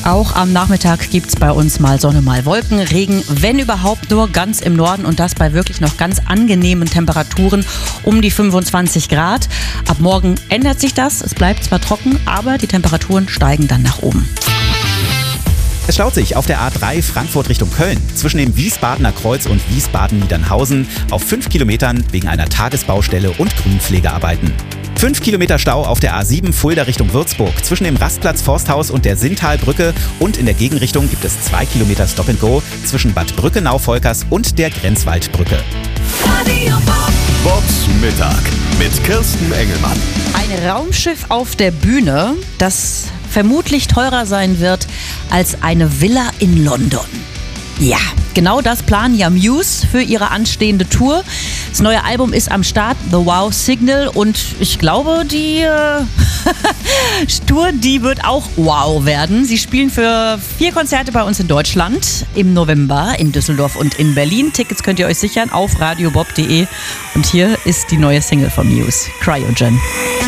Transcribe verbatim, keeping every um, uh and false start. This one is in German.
Auch am Nachmittag gibt es bei uns mal Sonne, mal Wolken, Regen, wenn überhaupt nur ganz im Norden und das bei wirklich noch ganz angenehmen Temperaturen um die fünfundzwanzig Grad. Ab morgen ändert sich das, es bleibt zwar trocken, aber die Temperaturen steigen dann nach oben. Es staut sich auf der A drei Frankfurt Richtung Köln zwischen dem Wiesbadener Kreuz und Wiesbaden-Niedernhausen auf fünf Kilometern wegen einer Tagesbaustelle und Grünpflegearbeiten. fünf Kilometer Stau auf der A sieben Fulda Richtung Würzburg zwischen dem Rastplatz Forsthaus und der Sinntalbrücke und in der Gegenrichtung gibt es zwei Kilometer Stop and Go zwischen Bad Brückenau-Volkers und der Grenzwaldbrücke. Bobs Mittag mit Kirsten Engelmann. Ein Raumschiff auf der Bühne, das vermutlich teurer sein wird als eine Villa in London. Ja, genau das planen ja Muse für ihre anstehende Tour. Das neue Album ist am Start, The Wow Signal, und ich glaube, die äh, Tour, die wird auch wow werden. Sie spielen für vier Konzerte bei uns in Deutschland im November in Düsseldorf und in Berlin. Tickets könnt ihr euch sichern auf radiobob punkt de und hier ist die neue Single von Muse, Cryogen.